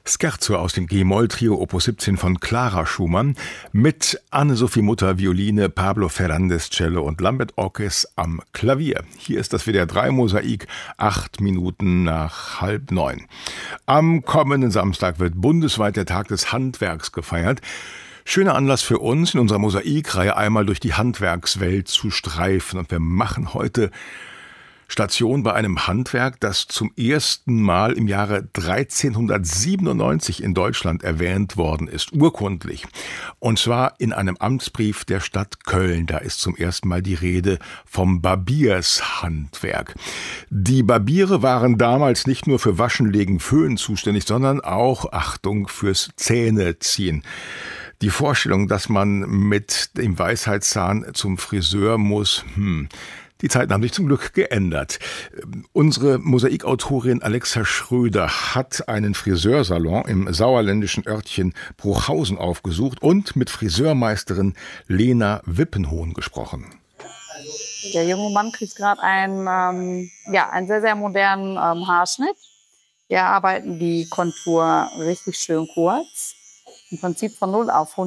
Scherzo aus dem G-Moll-Trio Opus 17 von Clara Schumann mit Anne-Sophie Mutter Violine, Pablo Fernández Cello und Lambert Orkes am Klavier. Hier ist das WDR 3 Mosaik, 8 Minuten nach 8:30. Am kommenden Samstag wird bundesweit der Tag des Handwerks gefeiert. Schöner Anlass für uns, in unserer Mosaikreihe einmal durch die Handwerkswelt zu streifen. Und wir machen heute Station bei einem Handwerk, das zum ersten Mal im Jahre 1397 in Deutschland erwähnt worden ist, urkundlich. Und zwar in einem Amtsbrief der Stadt Köln. Da ist zum ersten Mal die Rede vom Barbiershandwerk. Die Barbiere waren damals nicht nur für Waschen, Legen, Föhn zuständig, sondern auch, Achtung, fürs Zähneziehen. Die Vorstellung, dass man mit dem Weisheitszahn zum Friseur muss, die Zeiten haben sich zum Glück geändert. Unsere Mosaikautorin Alexa Schröder hat einen Friseursalon im sauerländischen Örtchen Bruchhausen aufgesucht und mit Friseurmeisterin Lena Wippenhohn gesprochen. Der junge Mann kriegt gerade einen sehr, sehr modernen Haarschnitt. Wir arbeiten die Kontur richtig schön kurz. Im Prinzip von 0 auf 100.